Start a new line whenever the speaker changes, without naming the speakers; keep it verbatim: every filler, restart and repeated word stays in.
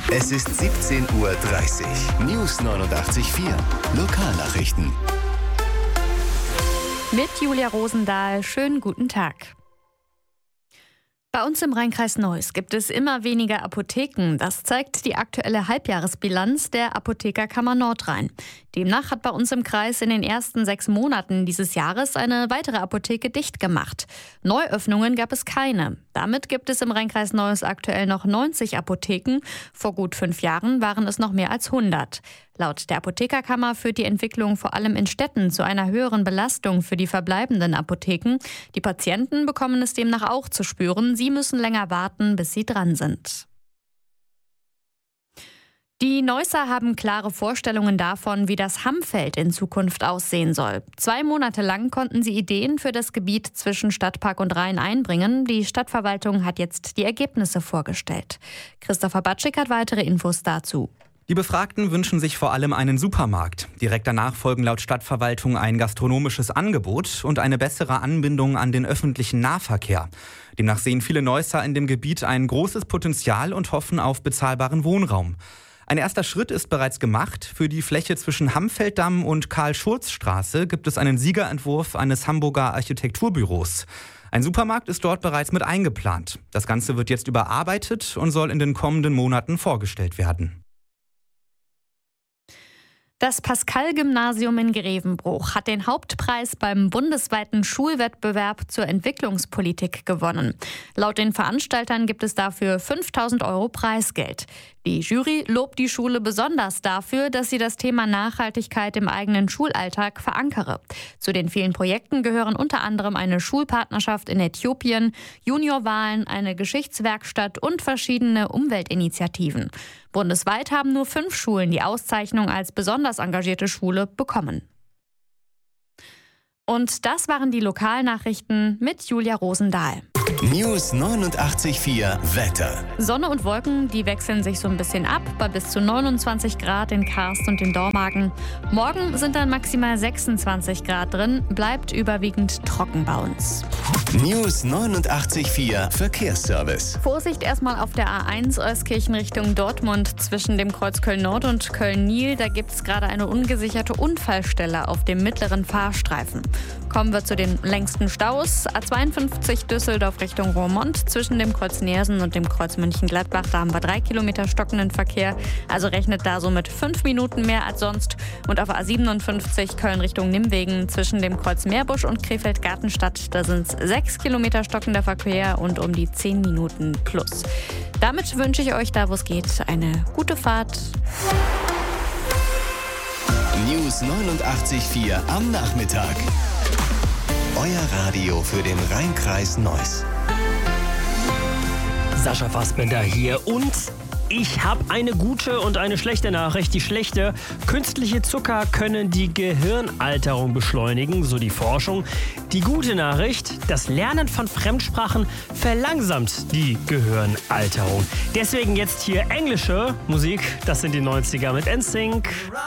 Es ist siebzehn Uhr dreißig. News neunundachtzig Komma vier. Lokalnachrichten.
Mit Julia Rosendahl. Schönen guten Tag. Bei uns im Rheinkreis Neuss gibt es immer weniger Apotheken. Das zeigt die aktuelle Halbjahresbilanz der Apothekerkammer Nordrhein. Demnach hat bei uns im Kreis in den ersten sechs Monaten dieses Jahres eine weitere Apotheke dicht gemacht. Neuöffnungen gab es keine. Damit gibt es im Rheinkreis Neuss aktuell noch neunzig Apotheken. Vor gut fünf Jahren waren es noch mehr als hundert. Laut der Apothekerkammer führt die Entwicklung vor allem in Städten zu einer höheren Belastung für die verbleibenden Apotheken. Die Patienten bekommen es demnach auch zu spüren. Sie müssen länger warten, bis sie dran sind. Die Neusser haben klare Vorstellungen davon, wie das Hammfeld in Zukunft aussehen soll. Zwei Monate lang konnten sie Ideen für das Gebiet zwischen Stadtpark und Rhein einbringen. Die Stadtverwaltung hat jetzt die Ergebnisse vorgestellt. Christopher Batschik hat weitere Infos dazu.
Die Befragten wünschen sich vor allem einen Supermarkt. Direkt danach folgen laut Stadtverwaltung ein gastronomisches Angebot und eine bessere Anbindung an den öffentlichen Nahverkehr. Demnach sehen viele Neusser in dem Gebiet ein großes Potenzial und hoffen auf bezahlbaren Wohnraum. Ein erster Schritt ist bereits gemacht. Für die Fläche zwischen Hammfelddamm und Karl-Schurz-Straße gibt es einen Siegerentwurf eines Hamburger Architekturbüros. Ein Supermarkt ist dort bereits mit eingeplant. Das Ganze wird jetzt überarbeitet und soll in den kommenden Monaten vorgestellt werden.
Das Pascal-Gymnasium in Grevenbruch hat den Hauptpreis beim bundesweiten Schulwettbewerb zur Entwicklungspolitik gewonnen. Laut den Veranstaltern gibt es dafür fünftausend Euro Preisgeld. Die Jury lobt die Schule besonders dafür, dass sie das Thema Nachhaltigkeit im eigenen Schulalltag verankere. Zu den vielen Projekten gehören unter anderem eine Schulpartnerschaft in Äthiopien, Juniorwahlen, eine Geschichtswerkstatt und verschiedene Umweltinitiativen. Bundesweit haben nur fünf Schulen die Auszeichnung als besonders engagierte Schule bekommen. Und das waren die Lokalnachrichten mit Julia Rosendahl.
News neunundachtzig Komma vier Wetter.
Sonne und Wolken, die wechseln sich so ein bisschen ab, bei bis zu neunundzwanzig Grad in Karst und in Dormagen. Morgen sind dann maximal sechsundzwanzig Grad drin, bleibt überwiegend trocken bei uns.
News neunundachtzig Komma vier Verkehrsservice.
Vorsicht erstmal auf der A eins Euskirchen Richtung Dortmund zwischen dem Kreuz Köln-Nord und Köln-Nil. Da gibt es gerade eine ungesicherte Unfallstelle auf dem mittleren Fahrstreifen. Kommen wir zu den längsten Staus. A zweiundfünfzig Düsseldorf Richtung Roermond zwischen dem Kreuz Neersen und dem Kreuz München-Gladbach. Da haben wir drei Kilometer stockenden Verkehr. Also rechnet da so mit fünf Minuten mehr als sonst. Und auf A siebenundfünfzig Köln Richtung Nimwegen zwischen dem Kreuz Meerbusch und Krefeld-Gartenstadt. Da sind es sechs Kilometer stockender Verkehr und um die zehn Minuten plus. Damit wünsche ich euch da, wo es geht, eine gute Fahrt.
News neunundachtzig Komma vier am Nachmittag. Euer Radio für den Rheinkreis Neuss.
Sascha Fassbender hier und ich habe eine gute und eine schlechte Nachricht. Die schlechte: Künstliche Zucker können die Gehirnalterung beschleunigen, so die Forschung. Die gute Nachricht: Das Lernen von Fremdsprachen verlangsamt die Gehirnalterung. Deswegen jetzt hier englische Musik. Das sind die neunziger mit N Sync.